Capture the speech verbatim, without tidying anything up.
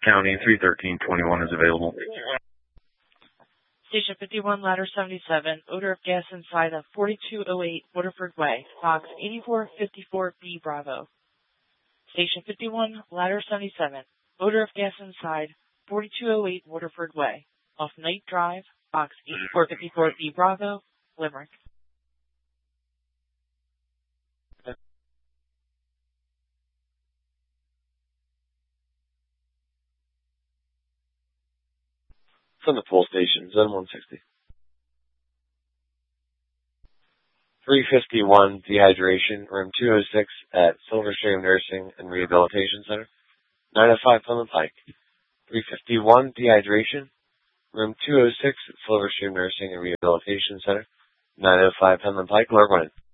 County, three thirteen twenty-one is available. Station fifty-one, ladder seventy-seven, odor of gas inside of forty-two oh eight Waterford Way, box eighty-four fifty-four B Bravo. Station fifty-one, ladder seventy-seven, odor of gas inside forty-two oh eight Waterford Way, off Knight Drive, box eighty-four fifty-four B Bravo, Limerick. From the pool station, zone one sixty. three fifty-one, dehydration, room two oh six at Silverstream Nursing and Rehabilitation Center, nine oh five Penland Pike. three fifty-one, dehydration, room two oh six at Silverstream Nursing and Rehabilitation Center, nine oh five Penland Pike, Lower Gwinnett.